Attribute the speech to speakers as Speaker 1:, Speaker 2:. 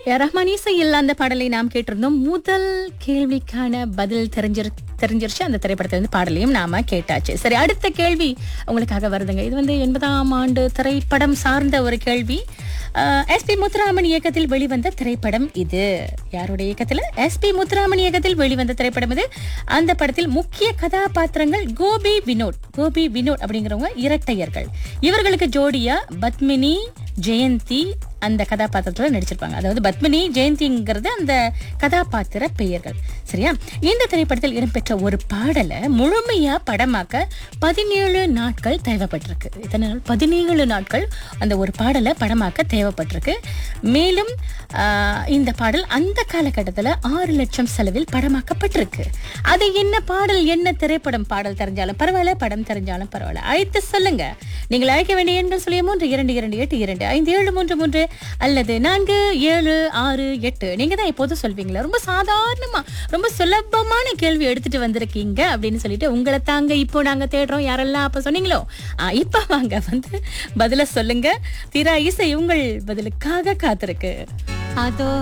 Speaker 1: ரஹ்மான் இசையில் அந்த பாடலை நாம் கேட்டிருந்தோம். முதல் கேள்விக்கான பதில் தெரிஞ்சிருச்சு. அந்த திரைப்படத்துல இருந்து பாடலையும் நாம கேட்டாச்சு. சரி, அடுத்த கேள்வி உங்களுக்காக வருதுங்க. இது 80ஆம் ஆண்டு திரைப்படம் சார்ந்த ஒரு கேள்வி. எஸ்பி முத்துராமன் இயக்கத்தில் வெளிவந்த திரைப்படம் இது. யாருடைய இயக்கத்துல? எஸ்பி முத்துராமன் இயக்கத்தில் வெளிவந்த திரைப்படம் இது. அந்த படத்தில் முக்கிய கதாபாத்திரங்கள் கோபி வினோத் அப்படிங்கிறவங்க இரட்டையர்கள். இவர்களுக்கு ஜோடியா பத்மினி, ஜெயந்தி அந்த கதாபாத்திரத்துல நடிச்சிருப்பாங்க. அதாவது பத்மினி, ஜெயந்திங்கிறது அந்த கதாபாத்திர பெயர்கள். சரியா? இந்த திரைப்படத்தில் இடம்பெற்ற ஒரு பாடலை முழுமையா படமாக்க 17 நாட்கள் தேவைப்பட்டிருக்கு. இத்தனை நாள் 17 நாட்கள் அந்த ஒரு பாடலை படமாக்க தேவைப்பட்டிருக்கு. மேலும் இந்த பாடல் அந்த காலகட்டத்தில் 6 லட்சம் செலவில் படமாக்கப்பட்டிருக்கு. அது என்ன பாடல், என்ன திரைப்படம்? பாடல் தெரிஞ்சாலும் பரவாயில்ல, படம் தெரிஞ்சாலும் பரவாயில்ல, அழைத்து சொல்லுங்க. நீங்கள் அழைக்க வேண்டிய எண்கள் சொல்லி 3228257333 அல்லது 4768. நீங்க தான் எப்போதும் சொல்வீங்களா, ரொம்ப சாதாரணமா ரொம்ப சுலபமான கேள்வி எடுத்துட்டு வந்திருக்கீங்க அப்படின்னு சொல்லிட்டு உங்களை தாங்க இப்போ நாங்க தேடுறோம். யாரெல்லாம் அப்ப சொன்னீங்களோ இப்ப வாங்க பதில சொல்லுங்க. திரா இசை உங்கள் பதிலுக்காக காத்திருக்கு. அதோ